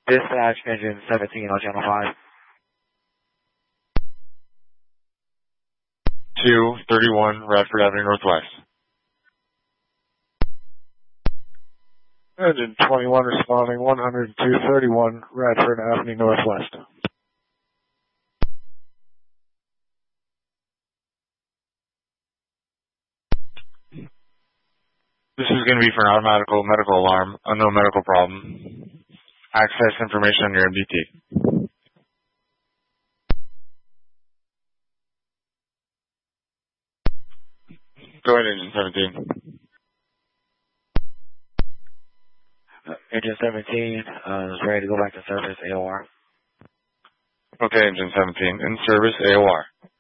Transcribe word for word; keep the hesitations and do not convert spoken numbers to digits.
Dispatch, engine seventeen on channel five. two thirty-one Radford Avenue Northwest. Engine twenty-one responding one oh two thirty-one Radford Avenue Northwest. This is going to be for an automatic medical alarm, unknown medical problem. Access information on your M D T. Go ahead, Engine seventeen. Uh, engine seventeen uh, is ready to go back to service, A O R. Okay, Engine seventeen, in service, A O R.